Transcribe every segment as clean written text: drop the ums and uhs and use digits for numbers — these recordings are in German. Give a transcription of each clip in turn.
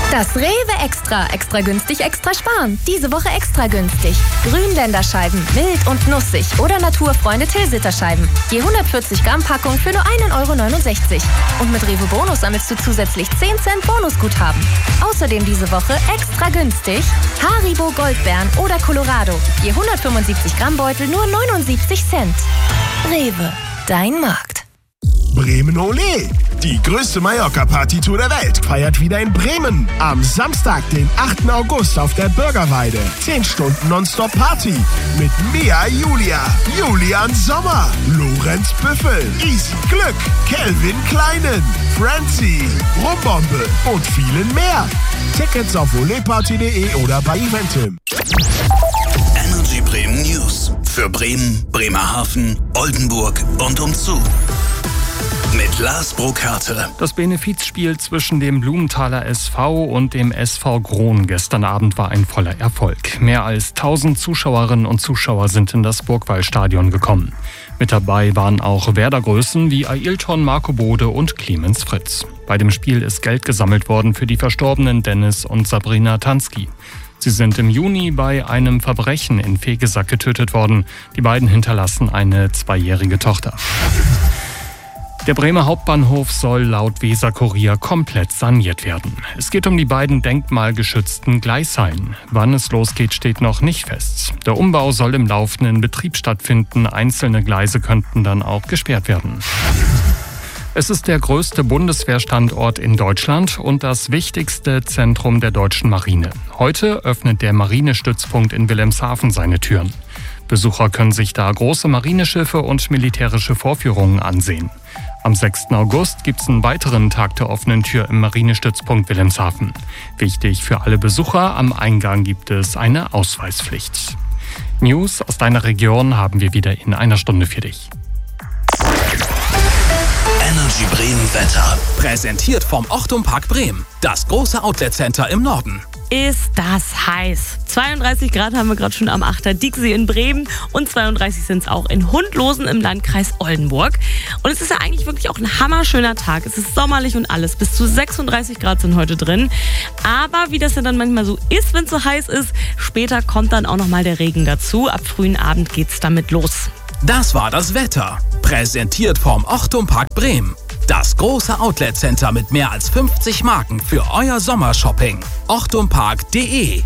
Das Rewe Extra. Extra günstig, extra sparen. Diese Woche extra günstig. Grünländerscheiben, mild und nussig oder Naturfreunde Tilsiter-Scheiben. Je 140 Gramm Packung für nur 1,69 €. Und mit Rewe Bonus sammelst du zusätzlich 10 Cent Bonusguthaben. Außerdem diese Woche extra günstig Haribo Goldbeeren oder Colorado. Je 175 Gramm Beutel nur 79 Cent. Rewe, dein Markt. Bremen Ole! Die größte Mallorca-Partytour der Welt feiert wieder in Bremen. Am Samstag, den 8. August auf der Bürgerweide. 10 Stunden Nonstop-Party mit Mia Julia, Julian Sommer, Lorenz Büffel, Easy Glück, Kelvin Kleinen, Francie, Rumbombe und vielen mehr. Tickets auf oleparty.de oder bei Eventim. Energy Bremen News. Für Bremen, Bremerhaven, Oldenburg und umzu. Mit Lars Brokarte. Das Benefizspiel zwischen dem Blumenthaler SV und dem SV Grohn gestern Abend war ein voller Erfolg. Mehr als 1000 Zuschauerinnen und Zuschauer sind in das Burgwallstadion gekommen. Mit dabei waren auch Werder-Größen wie Ailton, Marco Bode und Clemens Fritz. Bei dem Spiel ist Geld gesammelt worden für die verstorbenen Dennis und Sabrina Tansky. Sie sind im Juni bei einem Verbrechen in Vegesack getötet worden. Die beiden hinterlassen eine 2-jährige Tochter. Der Bremer Hauptbahnhof soll laut Weser-Kurier komplett saniert werden. Es geht um die beiden denkmalgeschützten Gleishallen. Wann es losgeht, steht noch nicht fest. Der Umbau soll im laufenden Betrieb stattfinden. Einzelne Gleise könnten dann auch gesperrt werden. Es ist der größte Bundeswehrstandort in Deutschland und das wichtigste Zentrum der deutschen Marine. Heute öffnet der Marinestützpunkt in Wilhelmshaven seine Türen. Besucher können sich da große Marineschiffe und militärische Vorführungen ansehen. Am 6. August gibt es einen weiteren Tag der offenen Tür im Marinestützpunkt Wilhelmshaven. Wichtig für alle Besucher, am Eingang gibt es eine Ausweispflicht. News aus deiner Region haben wir wieder in einer Stunde für dich. Energy Bremen Wetter. Präsentiert vom Ochtum Park Bremen. Das große Outlet-Center im Norden. Ist das heiß. 32 Grad haben wir gerade schon am 8. Diexie in Bremen und 32 sind es auch in Hundlosen im Landkreis Oldenburg. Und es ist ja eigentlich wirklich auch ein hammerschöner Tag. Es ist sommerlich und alles. Bis zu 36 Grad sind heute drin. Aber wie das ja dann manchmal so ist, wenn es so heiß ist, später kommt dann auch nochmal der Regen dazu. Ab frühen Abend geht's damit los. Das war das Wetter. Präsentiert vom Ochtum Park Bremen. Das große Outlet-Center mit mehr als 50 Marken für euer Sommershopping. ochtumpark.de.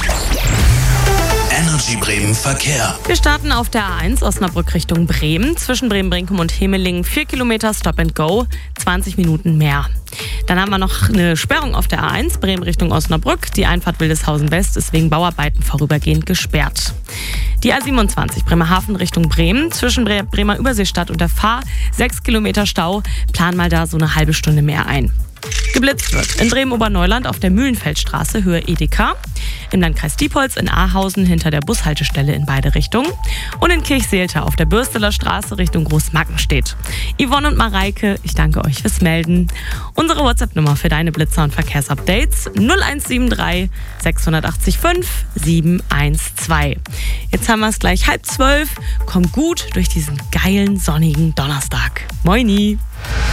Energy Bremen Verkehr. Wir starten auf der A1 Osnabrück Richtung Bremen. Zwischen Bremen-Brinkum und Hemelingen 4 Kilometer Stop and Go, 20 Minuten mehr. Dann haben wir noch eine Sperrung auf der A1 Bremen Richtung Osnabrück. Die Einfahrt Wildeshausen West ist wegen Bauarbeiten vorübergehend gesperrt. Die A27 Bremerhaven Richtung Bremen. Zwischen Bremer Überseestadt und der Fahr 6 Kilometer Stau. Plan mal da so eine halbe Stunde mehr ein. Geblitzt wird in Bremen-Oberneuland auf der Mühlenfeldstraße Höhe Edeka, im Landkreis Diepholz in Ahausen hinter der Bushaltestelle in beide Richtungen und in Kirchseelte auf der Bürsteler Straße Richtung Großmackenstedt. Yvonne und Mareike, ich danke euch fürs Melden. Unsere WhatsApp-Nummer für deine Blitzer- und Verkehrsupdates 0173 680 5 712. Jetzt haben wir es gleich 11:30. Kommt gut durch diesen geilen sonnigen Donnerstag. Moini!